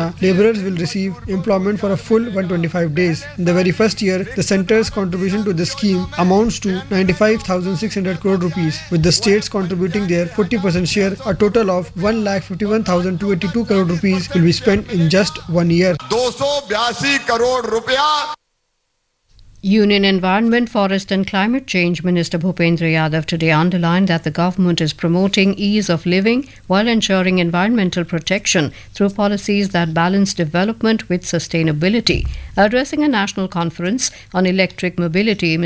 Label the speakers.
Speaker 1: laborers will receive employment for a full 125 days. In the very first year, the centre's contribution to this scheme amounts to 95,600 crore rupees, with the states contributing their 40% share. A total of 1,51,282 crore rupees will be spent in just 1 year.
Speaker 2: 282 crore रुपया.
Speaker 3: Union Environment, Forest and Climate Change Minister Bhupendra Yadav today underlined that the government is promoting ease of living while ensuring environmental protection through policies that balance development with sustainability. Addressing a national conference on electric mobility,